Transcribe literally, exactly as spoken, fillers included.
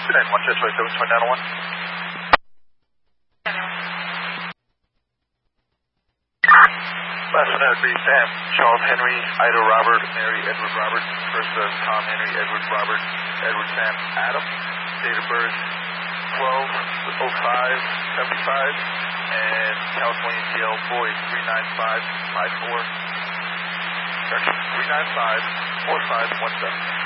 Good night, one six five seven, two nine one. Last one would be Sam, Charles Henry, Ida Robert, Mary Edward Robert, first uh, Tom Henry, Edward Robert, Edward Sam, Adam, date of birth twelve oh five seventy-five, and California G L Boyd three nine five five four, three nine five four five one seven.